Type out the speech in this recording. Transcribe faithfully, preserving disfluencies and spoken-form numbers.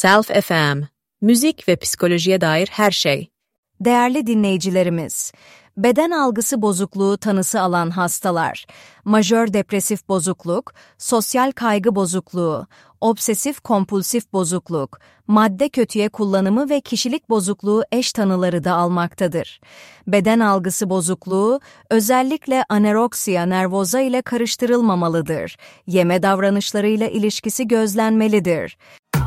Self F M, müzik ve psikolojiye dair her şey. Değerli dinleyicilerimiz, beden algısı bozukluğu tanısı alan hastalar, majör depresif bozukluk, sosyal kaygı bozukluğu, obsesif kompulsif bozukluk, madde kötüye kullanımı ve kişilik bozukluğu eş tanıları da almaktadır. Beden algısı bozukluğu özellikle anoreksiya nervoza ile karıştırılmamalıdır. Yeme davranışlarıyla ilişkisi gözlenmelidir.